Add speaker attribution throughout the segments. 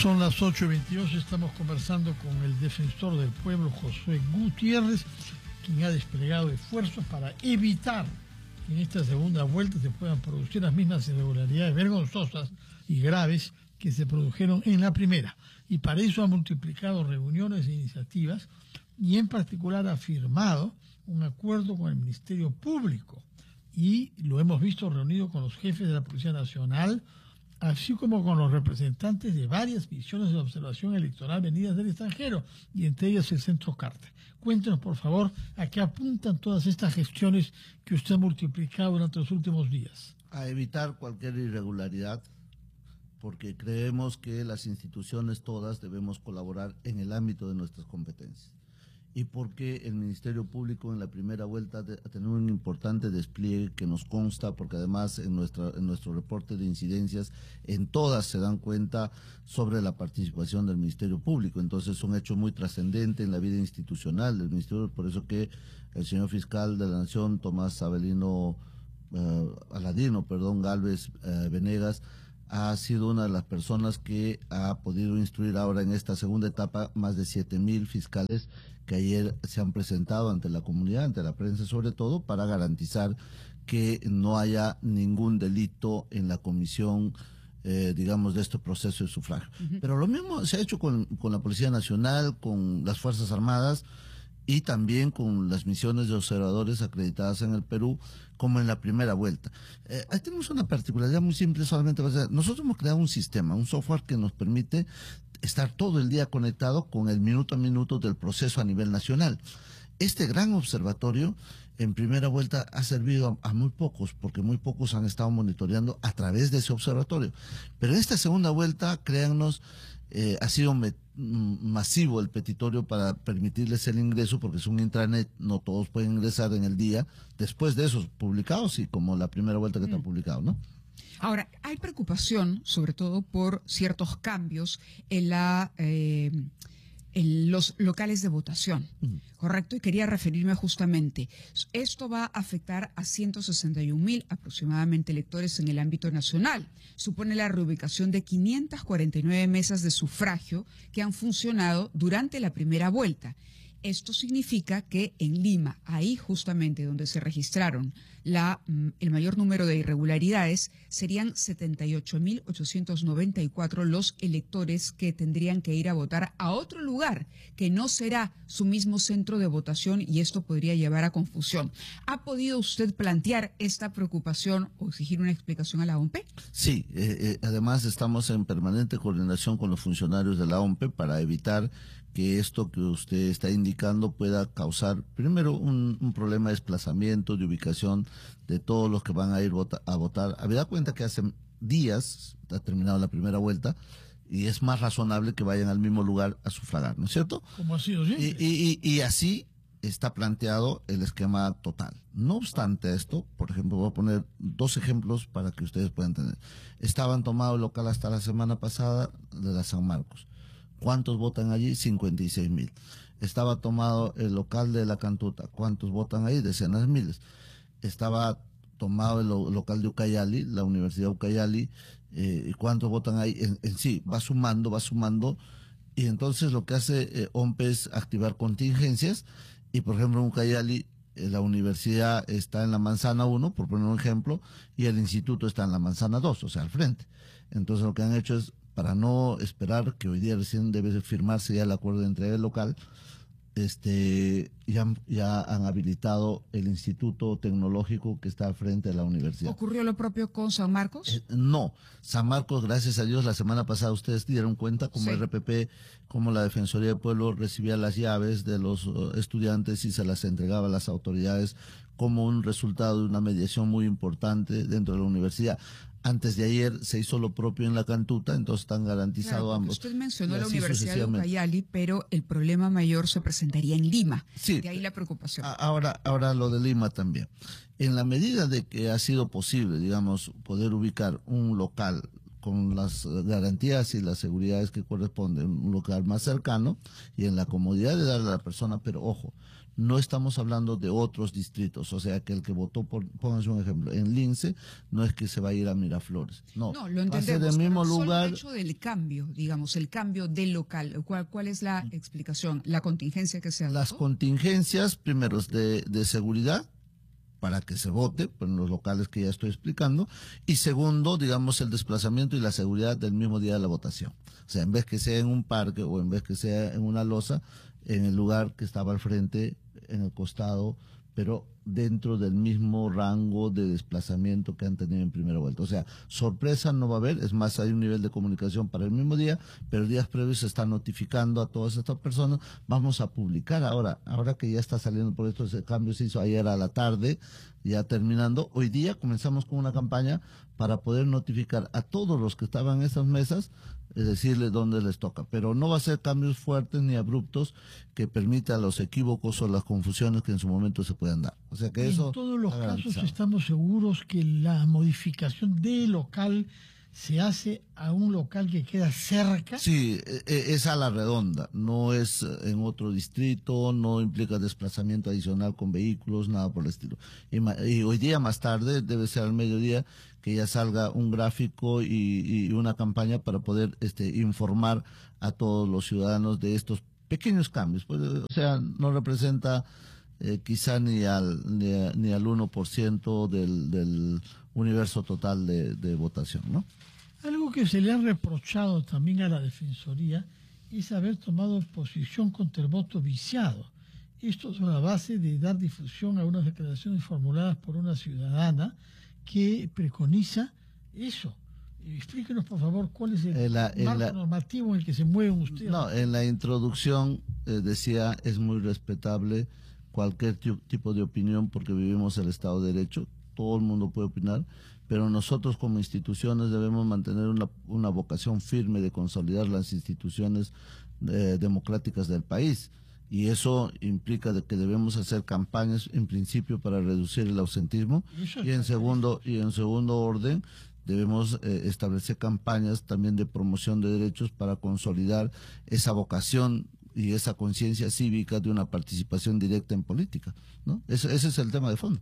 Speaker 1: Son las 8:22, estamos conversando con el defensor del pueblo, Josué Gutiérrez, quien ha desplegado esfuerzos para evitar que en esta segunda vuelta se puedan producir las mismas irregularidades vergonzosas y graves que se produjeron en la primera. Y para eso ha multiplicado reuniones e iniciativas y en particular ha firmado un acuerdo con el Ministerio Público. Y lo hemos visto reunido con los jefes de la Policía Nacional, así como con los representantes de varias misiones de observación electoral venidas del extranjero, y entre ellas el Centro Carter. Cuéntenos, por favor, a qué apuntan todas estas gestiones que usted ha multiplicado durante los últimos días.
Speaker 2: A evitar cualquier irregularidad, porque creemos que las instituciones todas debemos colaborar en el ámbito de nuestras competencias. Y porque el Ministerio Público en la primera vuelta ha tenido un importante despliegue que nos consta, porque además en nuestro reporte de incidencias, en todas se dan cuenta sobre la participación del Ministerio Público. Entonces es un hecho muy trascendente en la vida institucional del Ministerio, por eso que el señor fiscal de la Nación, Tomás Aladino Gálvez Venegas, ha sido una de las personas que ha podido instruir ahora en esta segunda etapa más de 7,000 fiscales que ayer se han presentado ante la comunidad, ante la prensa sobre todo, para garantizar que no haya ningún delito en la comisión, digamos, de este proceso de sufragio. Pero lo mismo se ha hecho con la Policía Nacional, con las Fuerzas Armadas, y también con las misiones de observadores acreditadas en el Perú, como en la primera vuelta. Ahí tenemos una particularidad muy simple, solamente nosotros hemos creado un sistema, un software que nos permite estar todo el día conectado con el minuto a minuto del proceso a nivel nacional. Este gran observatorio en primera vuelta ha servido a muy pocos, porque muy pocos han estado monitoreando a través de ese observatorio. Pero en esta segunda vuelta, créannos, ha sido masivo el petitorio para permitirles el ingreso, porque es un intranet, no todos pueden ingresar en el día después de esos publicados, y como la primera vuelta que está publicado, ¿no?
Speaker 3: Ahora, hay preocupación, sobre todo por ciertos cambios en los locales de votación, ¿correcto? Y quería referirme justamente, esto va a afectar a 161,000 aproximadamente electores en el ámbito nacional. Supone la reubicación de 549 mesas de sufragio que han funcionado durante la primera vuelta. Esto significa que en Lima, ahí justamente donde se registraron el mayor número de irregularidades, serían 78,894 los electores que tendrían que ir a votar a otro lugar, que no será su mismo centro de votación, y esto podría llevar a confusión. ¿Ha podido usted plantear esta preocupación o exigir una explicación a la OMP?
Speaker 2: Sí, además estamos en permanente coordinación con los funcionarios de la OMP para evitar que esto que usted está indicando pueda causar, primero, un problema de desplazamiento, de ubicación de todos los que van a ir a votar. Habida cuenta que hace días ha terminado la primera vuelta y es más razonable que vayan al mismo lugar a sufragar, ¿no es cierto?
Speaker 1: Como ha sido siempre.
Speaker 2: Y así está planteado el esquema total. No obstante esto, por ejemplo, voy a poner dos ejemplos para que ustedes puedan entender. Estaban tomados el local hasta la semana pasada de la San Marcos. ¿Cuántos votan allí? 56,000. Estaba tomado el local de la Cantuta. ¿Cuántos votan ahí? Decenas de miles. Estaba tomado el local de Ucayali, la Universidad de Ucayali. ¿Cuántos votan ahí? En sí, va sumando. Y entonces lo que hace OMP es activar contingencias. Y por ejemplo, en Ucayali, la universidad está en la manzana 1, por poner un ejemplo, y el instituto está en la manzana 2, o sea, al frente. Entonces lo que han hecho es, para no esperar que hoy día recién debe firmarse ya el acuerdo de entrega local, ya han habilitado el instituto tecnológico que está al frente de la universidad.
Speaker 3: ¿Ocurrió lo propio con San Marcos?
Speaker 2: No, San Marcos, gracias a Dios, la semana pasada ustedes dieron cuenta como
Speaker 3: sí.
Speaker 2: RPP, como la Defensoría del Pueblo recibía las llaves de los estudiantes y se las entregaba a las autoridades como un resultado de una mediación muy importante dentro de la universidad. Antes de ayer se hizo lo propio en la Cantuta, entonces están garantizados ambos.
Speaker 3: Usted mencionó la Universidad de Ucayali, pero el problema mayor se presentaría en Lima.
Speaker 2: Sí.
Speaker 3: De ahí la preocupación.
Speaker 2: Ahora lo de Lima también. En la medida de que ha sido posible, digamos, poder ubicar un local con las garantías y las seguridades que corresponden, un lugar más cercano y en la comodidad de darle a la persona, pero ojo, no estamos hablando de otros distritos, o sea que el que votó pónganse un ejemplo, en Lince no es que se va a ir a Miraflores, no,
Speaker 3: No, lo
Speaker 2: va a ser
Speaker 3: entendemos.
Speaker 2: el mismo
Speaker 3: Solo
Speaker 2: lugar.
Speaker 3: el hecho del cambio, digamos, el cambio del local. ¿Cuál es la explicación? ¿La contingencia que se ha dado?
Speaker 2: Las contingencias, primero, es de seguridad, para que se vote, pues, en los locales que ya estoy explicando, y segundo, digamos, el desplazamiento y la seguridad del mismo día de la votación. O sea, en vez que sea en un parque o en vez que sea en una loza, en el lugar que estaba al frente, en el costado, pero dentro del mismo rango de desplazamiento que han tenido en primera vuelta. O sea, sorpresa no va a haber, es más, hay un nivel de comunicación para el mismo día, pero días previos se está notificando a todas estas personas. Vamos a publicar ahora que ya está saliendo por esto, ese cambio se hizo ayer a la tarde, ya terminando. Hoy día comenzamos con una campaña para poder notificar a todos los que estaban en estas mesas, decirles dónde les toca, pero no va a ser cambios fuertes ni abruptos que permitan los equívocos o las confusiones que en su momento se puedan dar. O sea que eso
Speaker 1: en todos los
Speaker 2: está
Speaker 1: casos
Speaker 2: garantizado.
Speaker 1: estamos seguros que la modificación de local se hace a un local que queda cerca.
Speaker 2: Sí, es a la redonda, no es en otro distrito, no implica desplazamiento adicional con vehículos, nada por el estilo. Y hoy día más tarde, debe ser al mediodía, que ya salga un gráfico y una campaña para poder informar a todos los ciudadanos de estos pequeños cambios. Pues, o sea, no representa quizá ni al 1% del universo total de votación, ¿no?
Speaker 1: Algo que se le ha reprochado también a la Defensoría es haber tomado posición contra el voto viciado. Esto es una base de dar difusión a unas declaraciones formuladas por una ciudadana que preconiza eso. Explíquenos, por favor, cuál es el marco normativo en el que se mueven ustedes.
Speaker 2: No, en la introducción decía, es muy respetable cualquier tipo de opinión porque vivimos el Estado de Derecho, todo el mundo puede opinar, pero nosotros como instituciones debemos mantener una vocación firme de consolidar las instituciones democráticas del país. Y eso implica de que debemos hacer campañas en principio para reducir el ausentismo y en segundo orden debemos establecer campañas también de promoción de derechos para consolidar esa vocación y esa conciencia cívica de una participación directa en política, ¿no? Ese es el tema de fondo.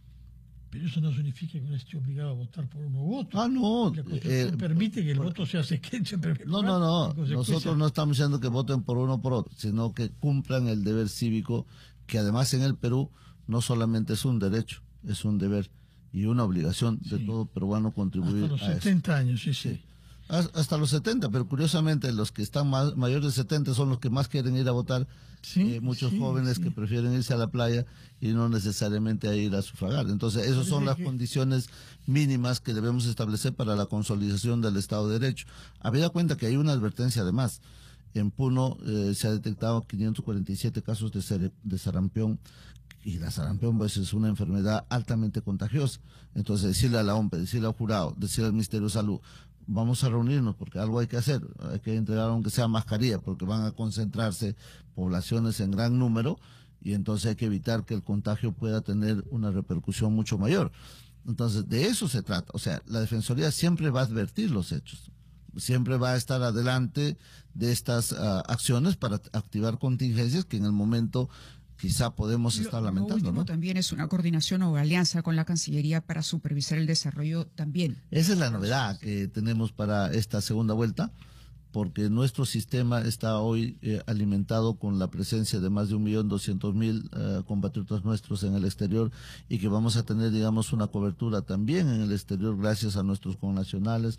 Speaker 1: Pero eso no significa que uno esté obligado a votar por uno u otro.
Speaker 2: Ah, no.
Speaker 1: La Constitución permite que el voto sea secreto.
Speaker 2: No. Nosotros no estamos diciendo que voten por uno o por otro, sino que cumplan el deber cívico, que además en el Perú no solamente es un derecho, es un deber y una obligación de todo peruano contribuir
Speaker 1: hasta los
Speaker 2: a
Speaker 1: 70
Speaker 2: eso.
Speaker 1: años, sí.
Speaker 2: Hasta los 70, pero curiosamente los que están mayores de 70 son los que más quieren ir a votar. Muchos jóvenes que prefieren irse a la playa y no necesariamente a ir a sufragar. Entonces, esas son las condiciones mínimas que debemos establecer para la consolidación del Estado de Derecho. Habida cuenta que hay una advertencia además. En Puno se ha detectado 547 casos de sarampión, y la sarampión pues, es una enfermedad altamente contagiosa. Entonces, decirle a la OMPE, decirle al jurado, decirle al Ministerio de Salud, vamos a reunirnos porque algo hay que hacer, hay que entregar aunque sea mascarilla porque van a concentrarse poblaciones en gran número y entonces hay que evitar que el contagio pueda tener una repercusión mucho mayor. Entonces de eso se trata, o sea, la Defensoría siempre va a advertir los hechos, siempre va a estar adelante de estas acciones para activar contingencias que en el momento quizá podemos estar lamentando.
Speaker 3: Lo último,
Speaker 2: ¿no?
Speaker 3: También es una coordinación o alianza con la Cancillería para supervisar el desarrollo también.
Speaker 2: Esa es la novedad que tenemos para esta segunda vuelta, porque nuestro sistema está hoy alimentado con la presencia de más de 1.200.000 compatriotas nuestros en el exterior y que vamos a tener, digamos, una cobertura también en el exterior gracias a nuestros connacionales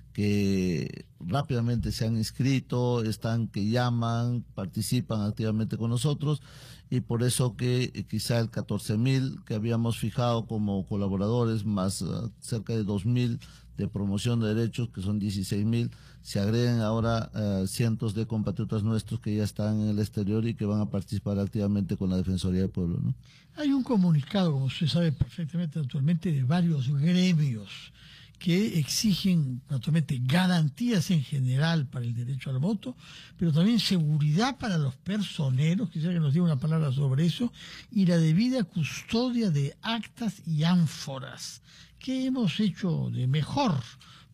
Speaker 2: que rápidamente se han inscrito, que llaman, participan activamente con nosotros y por eso que quizá el 14.000 que habíamos fijado como colaboradores más cerca de 2.000 de promoción de derechos, que son 16.000, se agregan ahora cientos de compatriotas nuestros que ya están en el exterior y que van a participar activamente con la Defensoría del Pueblo, ¿no?
Speaker 1: Hay un comunicado, como usted sabe perfectamente actualmente, de varios gremios que exigen naturalmente garantías en general para el derecho al voto, pero también seguridad para los personeros, quisiera que nos diga una palabra sobre eso, y la debida custodia de actas y ánforas. ¿Qué hemos hecho de mejor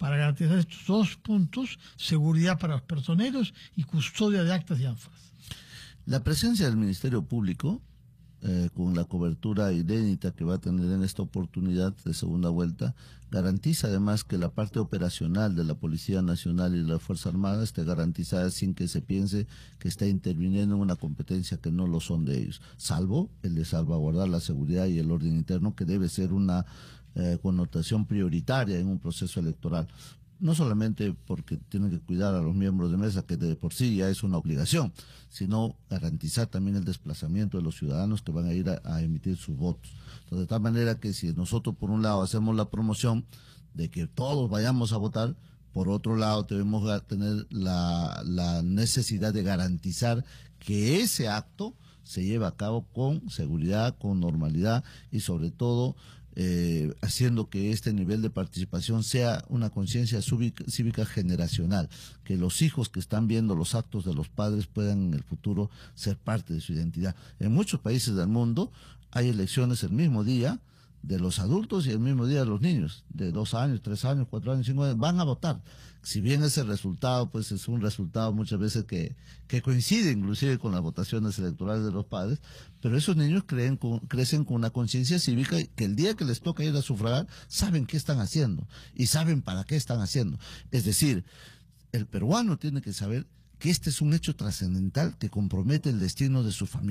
Speaker 1: para garantizar estos dos puntos, seguridad para los personeros y custodia de actas y ánforas.
Speaker 2: La presencia del Ministerio Público, con la cobertura inédita que va a tener en esta oportunidad de segunda vuelta, garantiza además que la parte operacional de la Policía Nacional y de la Fuerza Armada esté garantizada sin que se piense que está interviniendo en una competencia que no lo son de ellos, salvo el de salvaguardar la seguridad y el orden interno, que debe ser una connotación prioritaria en un proceso electoral. No solamente porque tienen que cuidar a los miembros de mesa, que de por sí ya es una obligación, sino garantizar también el desplazamiento de los ciudadanos que van a ir a emitir sus votos. Entonces, de tal manera que si nosotros por un lado hacemos la promoción de que todos vayamos a votar, por otro lado debemos tener la necesidad de garantizar que ese acto se lleve a cabo con seguridad, con normalidad y sobre todo haciendo que este nivel de participación sea una conciencia cívica generacional, que los hijos que están viendo los actos de los padres puedan en el futuro ser parte de su identidad. En muchos países del mundo hay elecciones el mismo día de los adultos y el mismo día de los niños, de 2 años, 3 años, 4 años, 5 años, van a votar. Si bien ese resultado pues es un resultado muchas veces que coincide inclusive con las votaciones electorales de los padres, pero esos niños crecen con una conciencia cívica que el día que les toca ir a sufragar saben qué están haciendo y saben para qué están haciendo. Es decir, el peruano tiene que saber que este es un hecho trascendental que compromete el destino de su familia.